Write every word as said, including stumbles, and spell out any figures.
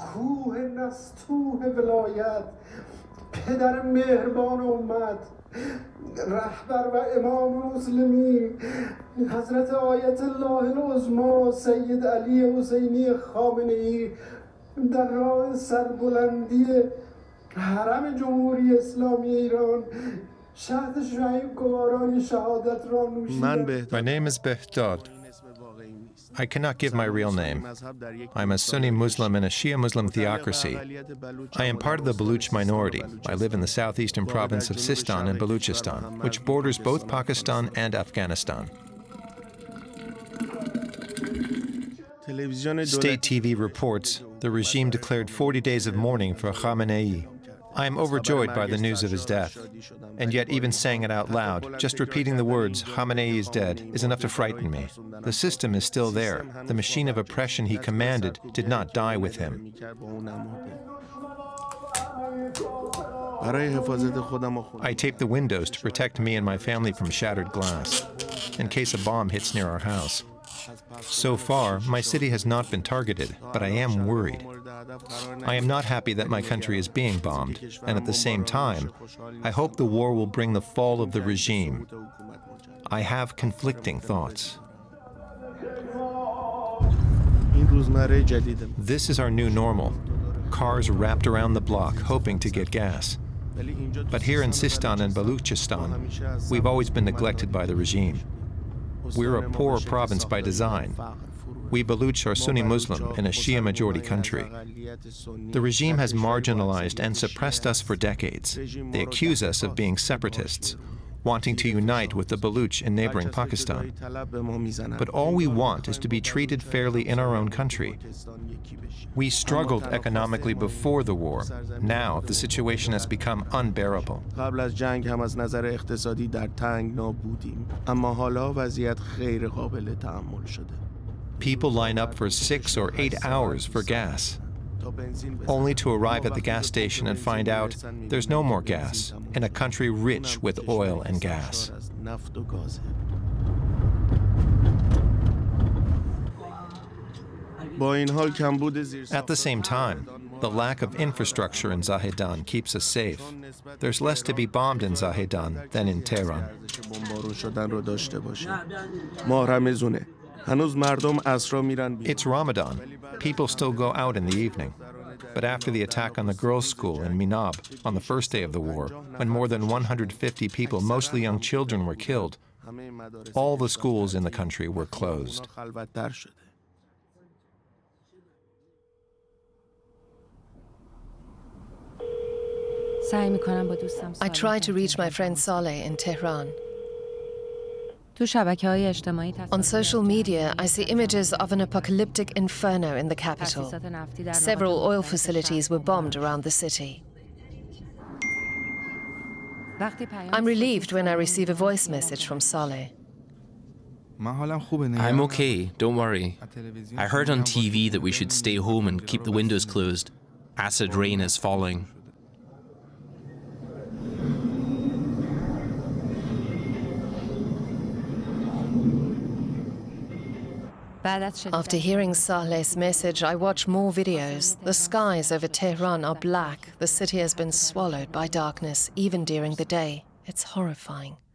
کوه نستوه ولایت پدر مهربان امت رهبر و امام مسلمین حضرت آیت الله العظما سید علی حسینی خامنه‌ای در راه سربلندی حرم جمهوری اسلامی ایران شهد شعیب گوارای شهادت را نوشیدند. My name is Behdad. I cannot give my real name. I'm a Sunni Muslim in a Shia Muslim theocracy. I am part of the Baluch minority. I live in the southeastern province of Sistan in Baluchistan, which borders both Pakistan and Afghanistan. State T V reports the regime declared forty days of mourning for Khamenei. I am overjoyed by the news of his death, and yet even saying it out loud, just repeating the words, Khamenei is dead, is enough to frighten me. The system is still there. The machine of oppression he commanded did not die with him. I tape the windows to protect me and my family from shattered glass, in case a bomb hits near our house. So far, my city has not been targeted, but I am worried. I am not happy that my country is being bombed, and at the same time, I hope the war will bring the fall of the regime. I have conflicting thoughts. This is our new normal. Cars wrapped around the block, hoping to get gas. But here in Sistan and Baluchistan, we've always been neglected by the regime. We're a poor province by design. We Baluch are Sunni Muslim in a Shia majority country. The regime has marginalized and suppressed us for decades. They accuse us of being separatists, wanting to unite with the Baluch in neighboring Pakistan. But all we want is to be treated fairly in our own country. We struggled economically before the war. Now the situation has become unbearable. People line up for six or eight hours for gas, only to arrive at the gas station and find out there's no more gas in a country rich with oil and gas. At the same time, the lack of infrastructure in Zahedan keeps us safe. There's less to be bombed in Zahedan than in Tehran. It's Ramadan. People still go out in the evening. But after the attack on the girls' school in Minab on the first day of the war, when more than one hundred fifty people, mostly young children, were killed, all the schools in the country were closed. I try to reach my friend Saleh in Tehran. On social media, I see images of an apocalyptic inferno in the capital. Several oil facilities were bombed around the city. I'm relieved when I receive a voice message from Saleh. I'm okay, don't worry. I heard on T V that we should stay home and keep the windows closed. Acid rain is falling. After hearing Saleh's message, I watch more videos. The skies over Tehran are black. The city has been swallowed by darkness, even during the day. It's horrifying.